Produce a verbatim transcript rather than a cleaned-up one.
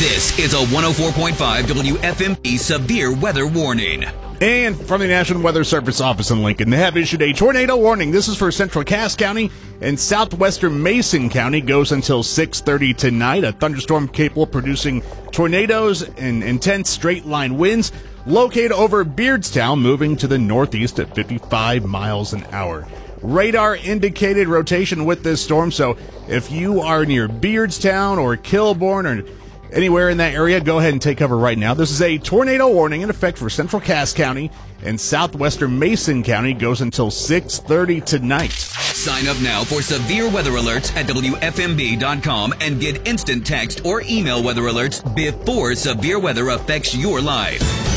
This is a one oh four point five W F M P severe weather warning. And from the National Weather Service office in Lincoln, they have issued a tornado warning. This is for central Cass County and southwestern Mason County. Goes until six thirty tonight. A thunderstorm capable of producing tornadoes and intense straight-line winds located over Beardstown, moving to the northeast at fifty-five miles an hour. Radar indicated rotation with this storm, so if you are near Beardstown or Kilbourne or anywhere in that area, go ahead and take cover right now. This is a tornado warning in effect for central Cass County and southwestern Mason County. Goes until six thirty tonight. Sign up now for severe weather alerts at W F M B dot com and get instant text or email weather alerts before severe weather affects your life.